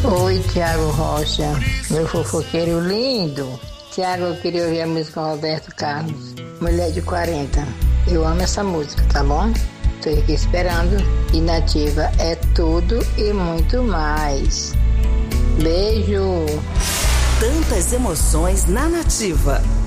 Oi, Tiago Rocha, meu fofoqueiro lindo. Tiago, eu queria ouvir a música Roberto Carlos, Mulher de 40. Eu amo essa música, tá bom? Tô aqui esperando. E Nativa é tudo e muito mais. Beijo! Tantas emoções na Nativa.